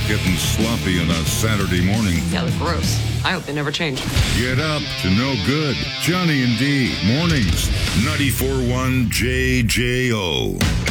getting sloppy on a Saturday morning. Yeah, they're gross. I hope they never change. Get up to no good. Johnny and D, mornings, 94.1 JJO.